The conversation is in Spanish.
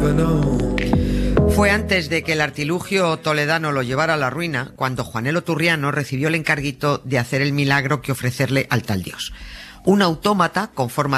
Fue antes de que el artilugio toledano lo llevara a la ruina cuando Juanelo Turriano recibió el encarguito de hacer el milagro que ofrecerle al tal Dios. Un autómata con forma